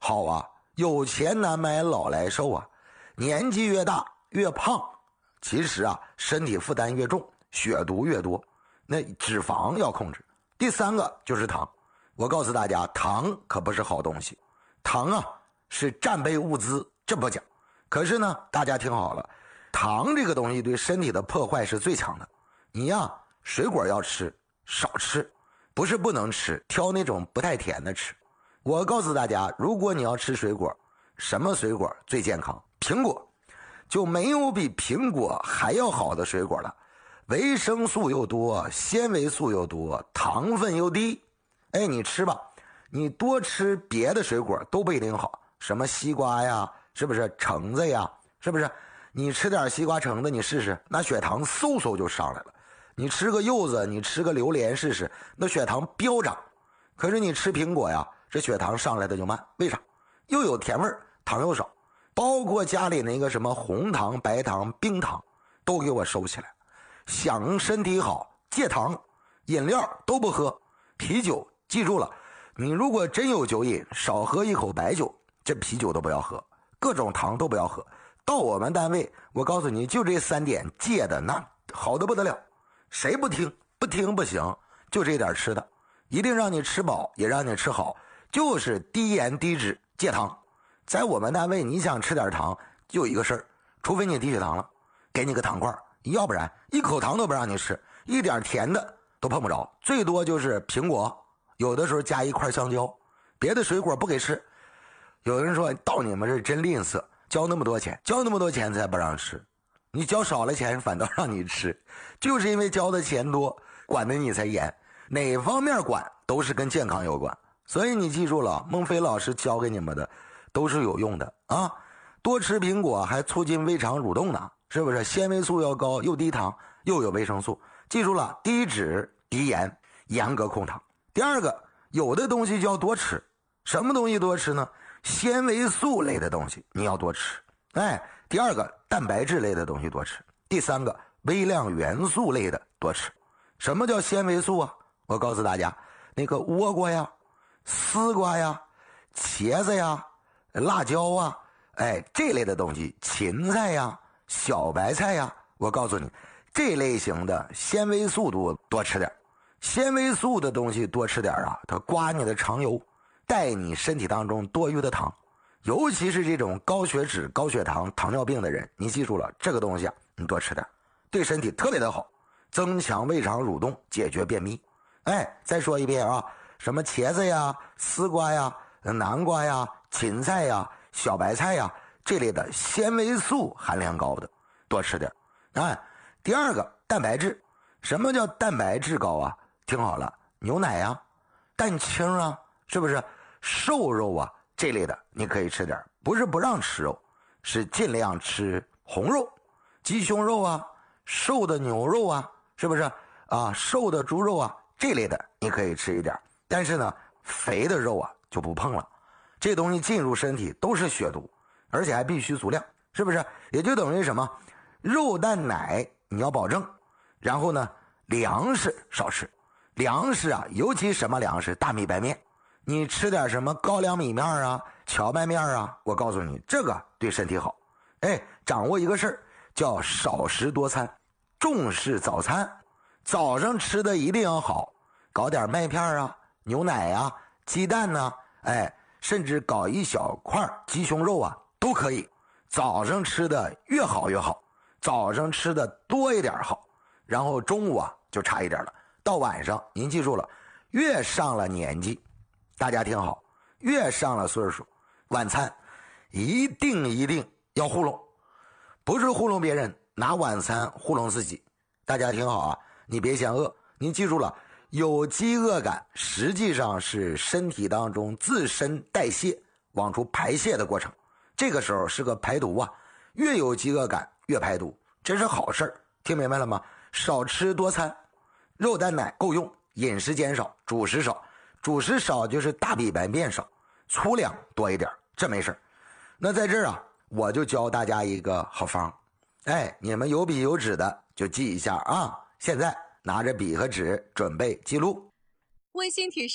好啊，有钱难买老来瘦啊，年纪越大越胖，其实啊，身体负担越重，血毒越多，那脂肪要控制。第三个就是糖，我告诉大家，糖可不是好东西，糖啊是战备物资，这不讲。可是呢，大家听好了，糖这个东西对身体的破坏是最强的。你呀，水果要吃，少吃，不是不能吃，挑那种不太甜的吃。我告诉大家，如果你要吃水果，什么水果最健康？苹果，就没有比苹果还要好的水果了。维生素又多，纤维素又多，糖分又低。哎，你吃吧，你多吃别的水果都不一定好，什么西瓜呀，是不是？橙子呀，是不是？你吃点西瓜橙子，你试试，那血糖嗖嗖就上来了。你吃个柚子，你吃个榴莲试试，那血糖飙涨。可是你吃苹果呀，这血糖上来的就慢，为啥？又有甜味，糖又少，包括家里那个什么红糖、白糖、冰糖，都给我收起来。想身体好，戒糖，饮料都不喝，啤酒记住了，你如果真有酒瘾，少喝一口白酒，这啤酒都不要喝，各种糖都不要喝。到我们单位，我告诉你，就这3点戒的那好的不得了，谁不听？不听不行，就这点吃的，一定让你吃饱，也让你吃好，就是低盐低脂戒糖。在我们单位，你想吃点糖，就一个事儿，除非你低血糖了，给你个糖块，要不然一口糖都不让你吃，一点甜的都碰不着，最多就是苹果，有的时候加一块香蕉，别的水果不给吃。有人说到你们这真吝啬，交那么多钱才不让吃，你交少了钱反倒让你吃，就是因为交的钱多，管的你才严，哪方面管都是跟健康有关。所以你记住了，孟非老师教给你们的都是有用的啊！多吃苹果还促进胃肠蠕动呢，是不是？纤维素要高，又低糖，又有维生素。记住了，低脂低盐，严格控糖。第二个，有的东西就要多吃，什么东西多吃呢？纤维素类的东西你要多吃。哎，第二个，蛋白质类的东西多吃。第三个，微量元素类的多吃。什么叫纤维素啊？我告诉大家，那个倭瓜呀、丝瓜呀、茄子呀、辣椒啊，哎，这类的东西，芹菜呀、小白菜呀，我告诉你，这类型的纤维素多吃点。纤维素的东西多吃点啊，它刮你的肠油，带你身体当中多余的糖。尤其是这种高血脂、高血糖、糖尿病的人，你记住了，这个东西啊，你多吃点，对身体特别的好，增强胃肠蠕动，解决便秘。哎，再说一遍啊，什么茄子呀、丝瓜呀、南瓜呀、芹菜呀、小白菜呀，这类的纤维素含量高的多吃点。哎，第二个，蛋白质。什么叫蛋白质高啊？听好了，牛奶呀、蛋清啊，是不是？瘦肉啊这类的你可以吃点，不是不让吃肉，是尽量吃红肉，鸡胸肉啊，瘦的牛肉啊，是不是啊？瘦的猪肉啊，这类的你可以吃一点，但是呢，肥的肉啊就不碰了，这东西进入身体都是血毒，而且还必须足量，是不是？也就等于什么？肉蛋奶你要保证，然后呢，粮食少吃，粮食啊，尤其什么粮食？大米白面。你吃点什么高粱米面啊、荞麦面啊，我告诉你，这个对身体好。哎，掌握一个事儿，叫少食多餐，重视早餐。早上吃的一定要好，搞点麦片啊、牛奶啊、鸡蛋啊，哎，甚至搞一小块鸡胸肉啊，都可以。早上吃的越好越好，早上吃的多一点好，然后中午啊就差一点了。到晚上，您记住了，越上了年纪，大家听好，越上了岁数，晚餐一定要糊弄，不是糊弄别人，拿晚餐糊弄自己。大家听好啊，你别嫌饿，你记住了，有饥饿感实际上是身体当中自身代谢往出排泄的过程，这个时候是个排毒啊，越有饥饿感越排毒，这是好事儿，听明白了吗？少吃多餐，肉蛋奶够用，饮食减少，主食少，主食少就是大米白面少，粗粮多一点，这没事。那在这儿啊，我就教大家一个好方，哎，你们有笔有纸的就记一下啊。现在拿着笔和纸准备记录。 温馨提示：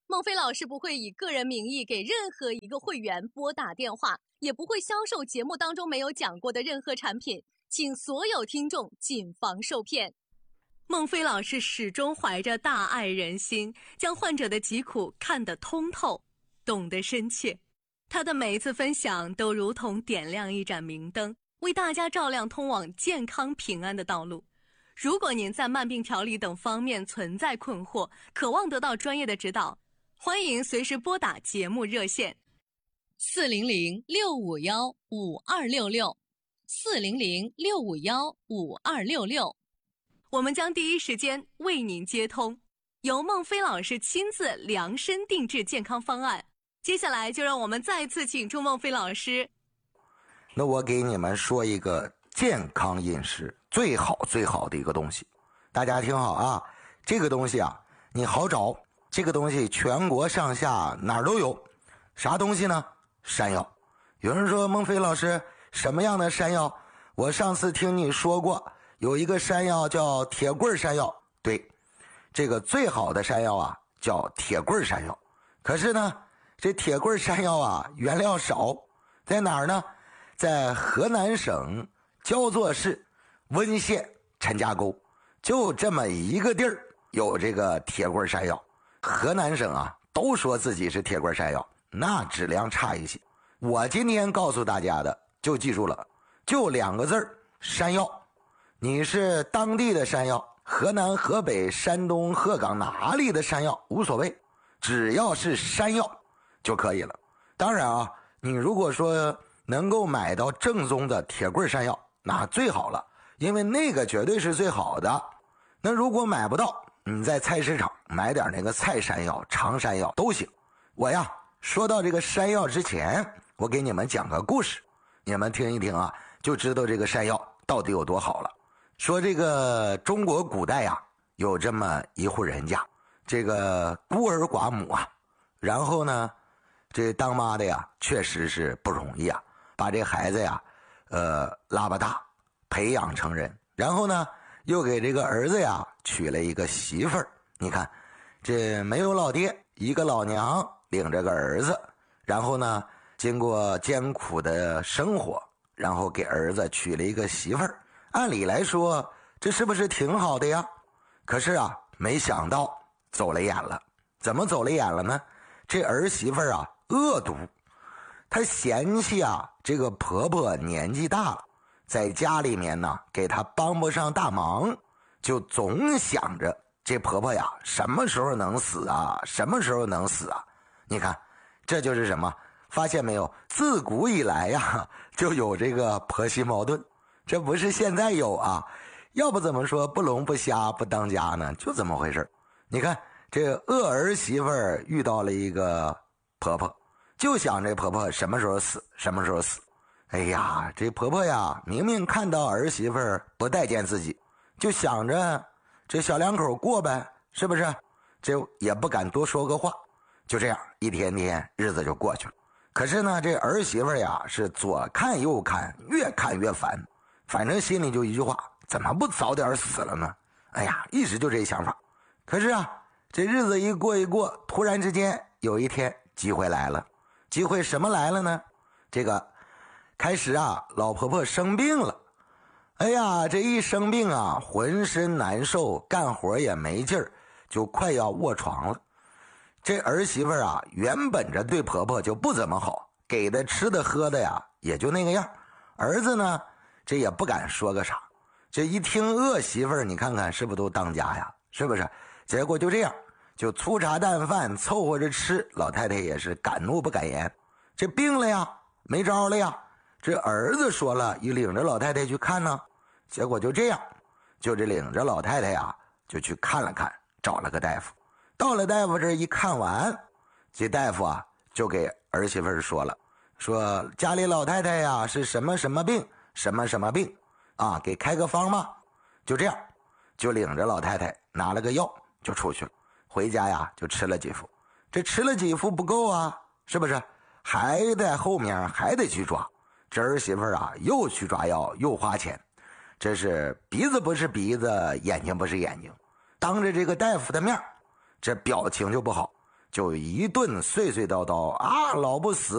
孟非老师不会以个人名义给任何一个会员拨打电话，也不会销售节目当中没有讲过的任何产品，请所有听众谨防受骗。孟非老师始终怀着大爱人心，将患者的疾苦看得通透，懂得深切。他的每一次分享都如同点亮一盏明灯，为大家照亮通往健康平安的道路。如果您在慢病调理等方面存在困惑，渴望得到专业的指导，欢迎随时拨打节目热线400-651-5266，400-651-5266，我们将第一时间为您接通，由孟非老师亲自量身定制健康方案。接下来就让我们再次请出孟非老师。 那我给你们说一个健康饮食最好的一个东西，大家听好啊，这个东西啊你好找，这个东西全国上下哪儿都有。啥东西呢？山药。有人说孟非老师什么样的山药？我上次听你说过有一个山药叫铁棍山药，对，这个最好的山药啊叫铁棍山药。可是呢这铁棍山药啊原料少，在哪儿呢？在河南省焦作市温县陈家沟，就这么一个地儿有这个铁棍山药。河南省啊都说自己是铁棍山药，那质量差一些。我今天告诉大家的就记住了，就2个字儿，山药。你是当地的山药，河南、河北、山东、鹤岗哪里的山药无所谓，只要是山药就可以了。当然啊，你如果说能够买到正宗的铁棍山药，那最好了，因为那个绝对是最好的。那如果买不到，你在菜市场买点那个菜山药、长山药都行。我呀，说到这个山药之前，我给你们讲个故事，你们听一听啊，就知道这个山药到底有多好了。说这个中国古代呀，有这么一户人家，这个孤儿寡母啊，然后呢这当妈的呀确实是不容易啊，把这孩子呀拉巴大培养成人，然后呢又给这个儿子呀娶了一个媳妇儿。你看这没有老爹，一个老娘领着个儿子，然后呢经过艰苦的生活，然后给儿子娶了一个媳妇儿。按理来说这是不是挺好的呀？可是啊没想到走了眼了。怎么走了眼了呢？这儿媳妇儿啊恶毒，她嫌弃啊这个婆婆年纪大了，在家里面呢给她帮不上大忙，就总想着这婆婆呀什么时候能死啊，什么时候能死啊。你看这就是什么？发现没有？自古以来呀就有这个婆媳矛盾，这不是现在有啊，要不怎么说不聋不瞎不当家呢？就这么回事。你看这恶儿媳妇儿遇到了一个婆婆，就想这婆婆什么时候死什么时候死。哎呀，这婆婆呀明明看到儿媳妇儿不待见自己，就想着这小两口过呗，是不是？这也不敢多说个话，就这样一天天日子就过去了。可是呢这儿媳妇呀是左看右看，越看越烦，反正心里就一句话，怎么不早点死了呢？哎呀，一直就这想法。可是啊这日子一过一过，突然之间有一天机会来了。机会什么来了呢？这个开始啊老婆婆生病了。哎呀，这一生病啊浑身难受，干活也没劲儿，就快要卧床了。这儿媳妇啊原本着对婆婆就不怎么好，给的吃的喝的呀也就那个样。儿子呢这也不敢说个啥，这一听恶媳妇你看看是不是都当家呀，是不是？结果就这样就粗茶淡饭凑合着吃，老太太也是敢怒不敢言。这病了呀没招了呀，这儿子说了一领着老太太去看呢。结果就这样，就这领着老太太呀就去看了看，找了个大夫。到了大夫这一看完，这大夫啊就给儿媳妇说了，说家里老太太呀是什么什么病什么什么病啊，给开个方吧。就这样就领着老太太拿了个药就出去了。回家呀就吃了几副，这吃了几副不够啊，是不是？还在后面还得去抓。这儿媳妇啊又去抓药又花钱，这是鼻子不是鼻子，眼睛不是眼睛，当着这个大夫的面，这表情就不好。 就一顿絮絮叨叨啊，老不死。